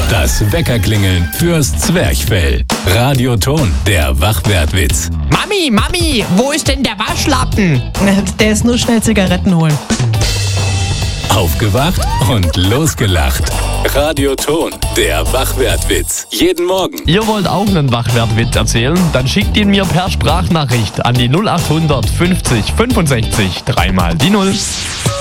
Das Weckerklingeln fürs Zwerchfell. Radioton, der Wachwertwitz. Mami, wo ist denn der Waschlappen? Der ist nur schnell Zigaretten holen. Aufgewacht und losgelacht. Radioton, der Wachwertwitz. Jeden Morgen. Ihr wollt auch einen Wachwertwitz erzählen? Dann schickt ihn mir per Sprachnachricht an die 0800 50 65 3 mal die 0.